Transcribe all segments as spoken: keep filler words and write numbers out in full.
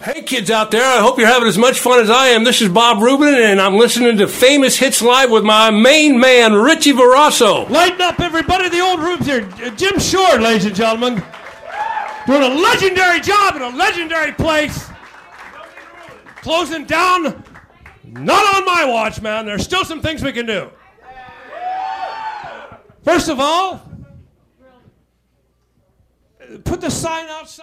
Hey kids out there, I hope you're having as much fun as I am. This is Bob Rubin, and I'm listening to Famous Hits Live with my main man, Richie Verasso. Lighten up, everybody. The old rooms here. Jim Shore, ladies and gentlemen. Doing a legendary job in a legendary place. Closing down. Not on my watch, man. There's still some things we can do. First of all, put the sign outside.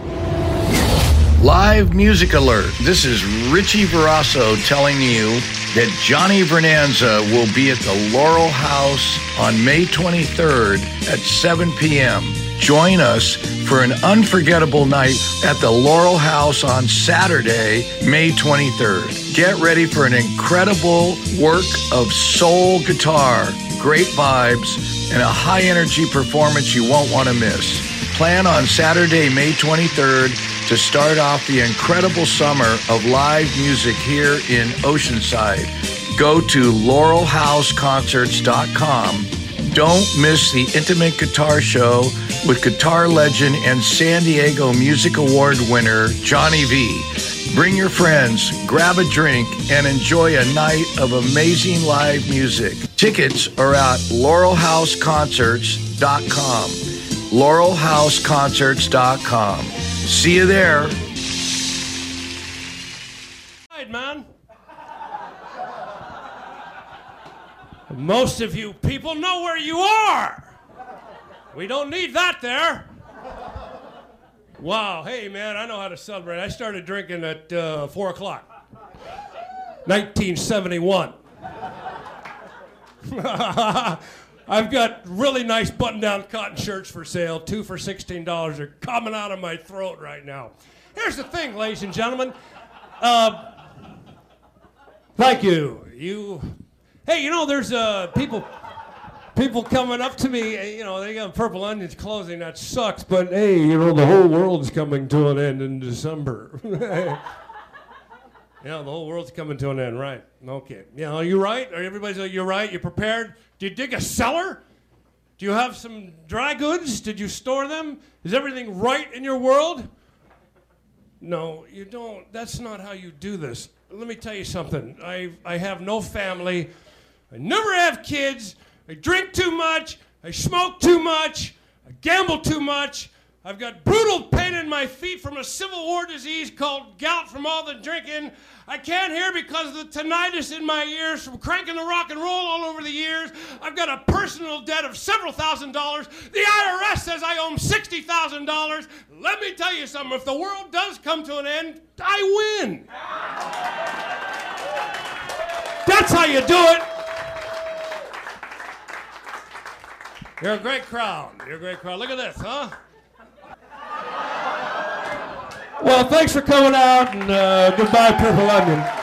Live music alert. This is Richie Verasso telling you that Johnny Vernanza will be at the Laurel House on May twenty-third at seven p.m. Join us for an unforgettable night at the Laurel House on Saturday, May twenty-third. Get ready for an incredible work of soul guitar, great vibes, and a high-energy performance you won't want to miss. Plan on Saturday, May twenty-third to start off the incredible summer of live music here in Oceanside. Go to laurel house concerts dot com. Don't miss the intimate guitar show with guitar legend and San Diego Music Award winner Johnny V. Bring your friends, grab a drink, and enjoy a night of amazing live music. Tickets are at laurel house concerts dot com. laurel house concerts dot com. See you there. Right, man. Most of you people know where you are. We don't need that there. Wow, hey man, I know how to celebrate. I started drinking at uh, four o'clock. nineteen seventy-one. I've got really nice button-down cotton shirts for sale, two for sixteen dollars. They're coming out of my throat right now. Here's the thing, ladies and gentlemen. Uh, thank you. You, hey, you know, there's uh, people people coming up to me, you know, they got Purple Onions closing. That sucks, but hey, you know, the whole world's coming to an end in December. Yeah, the whole world's coming to an end, right? Okay. Yeah, are you right? Are everybody's like, you're right? You prepared? Do you dig a cellar? Do you have some dry goods? Did you store them? Is everything right in your world? No, you don't. That's not how you do this. Let me tell you something. I I have no family. I never have kids. I drink too much. I smoke too much. I gamble too much. I've got brutal pain in my feet from a Civil War disease called gout from all the drinking. I can't hear because of the tinnitus in my ears from cranking the rock and roll all over the years. I've got a personal debt of several thousand dollars. The I R S says I owe them sixty thousand dollars. Let me tell you something. If the world does come to an end, I win. That's how you do it. You're a great crowd. You're a great crowd. Look at this, huh? Well, thanks for coming out, and uh, goodbye, Purple Onion.